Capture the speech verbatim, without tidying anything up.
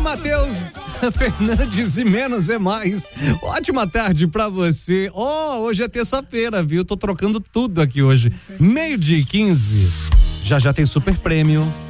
Matheus Fernandes e Menos é Mais. Ótima tarde pra você. Oh, hoje é terça-feira, viu? Tô trocando tudo aqui hoje. Meio-dia e quinze. Já já tem super prêmio.